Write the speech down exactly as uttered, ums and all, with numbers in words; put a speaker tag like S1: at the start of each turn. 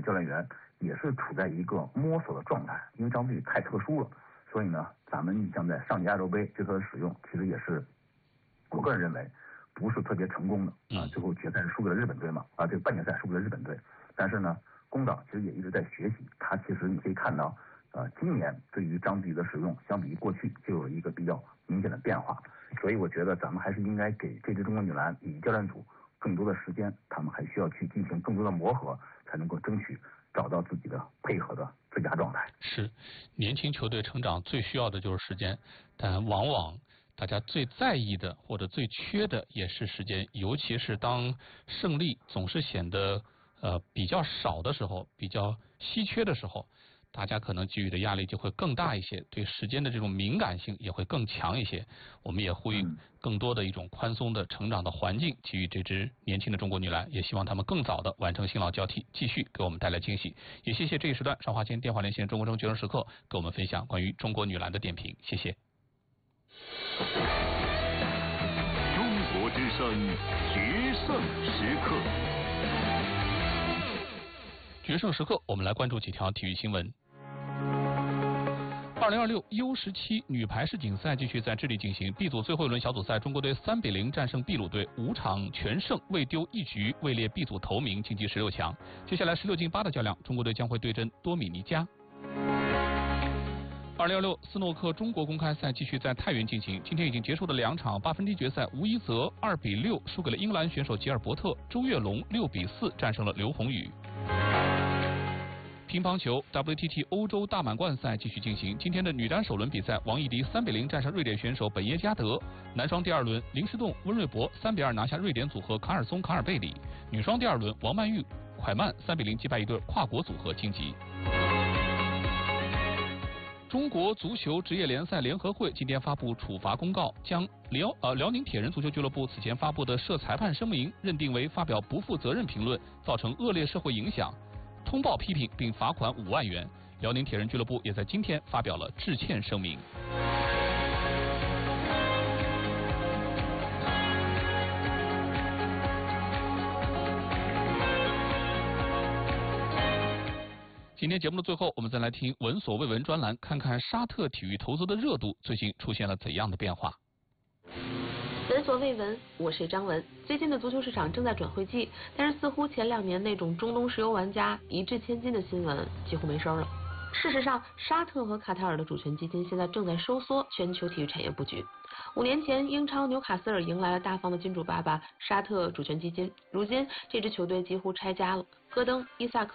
S1: 教练员也是处在一个摸索的状态，因为张继宇太特殊了，所以呢，咱们你像在上届亚洲杯对他的使用，其实也是我个人认为不是特别成功的啊。最后决赛是输给了日本队嘛，啊，这个半决赛输给了日本队，但是呢，宫岛其实也一直在学习，他其实你可以看到。呃，今年对于张继宇的使用，相比于过去就有一个比较明显的变化，所以我觉得咱们还是应该给这支中国女篮以及教练组更多的时间，他们还需要去进行更多的磨合，才能够争取找到自己的配合的最佳状态。
S2: 是，年轻球队成长最需要的就是时间，但往往大家最在意的或者最缺的也是时间，尤其是当胜利总是显得呃比较少的时候，比较稀缺的时候。大家可能给予的压力就会更大一些，对时间的这种敏感性也会更强一些。我们也呼吁更多的一种宽松的成长的环境给予这支年轻的中国女篮，也希望他们更早的完成新老交替，继续给我们带来惊喜。也谢谢这一时段上华间电话连线中国中决胜时刻给我们分享关于中国女篮的点评，谢谢。
S3: 中国之声决胜时刻。
S2: 决胜时刻，我们来关注几条体育新闻。二零二六 U 十七女排世锦赛继续在智利进行 ，B 组最后一轮小组赛，中国队三比零战胜秘鲁队，五场全胜，未丢一局，位列 B 组头名，晋级十六强。接下来十六进八的较量，中国队将会对阵多米尼加。二零二六斯诺克中国公开赛继续在太原进行，今天已经结束的两场八分之一决赛，吴一泽二比六输给了英格兰选手吉尔伯特，周跃龙六比四战胜了刘宏宇。乒乓球 W T T 欧洲大满贯赛继续进行，今天的女单首轮比赛，王艺迪三比零战胜瑞典选手本耶加德；男双第二轮，林诗栋、温瑞博三比二拿下瑞典组合卡尔松卡尔贝里；女双第二轮，王曼玉、蒯曼三比零击败一对跨国组合晋级。中国足球职业联赛联合会今天发布处罚公告，将辽呃辽宁铁人足球俱乐部此前发布的涉裁判声明认定为发表不负责任评论，造成恶劣社会影响。通报批评并罚款五万元，辽宁铁人俱乐部也在今天发表了致歉声明。今天节目的最后，我们再来听闻所未闻专栏，看看沙特体育投资的热度最近出现了怎样的变化。
S4: 闻所未闻，我是张文。最近的足球市场正在转会季，但是似乎前两年那种中东石油玩家一掷千金的新闻几乎没声了。事实上，沙特和卡塔尔的主权基金现在正在收缩全球体育产业布局。五年前，英超纽卡斯尔迎来了大方的金主爸爸沙特主权基金，如今这支球队几乎拆家了。戈登、伊萨克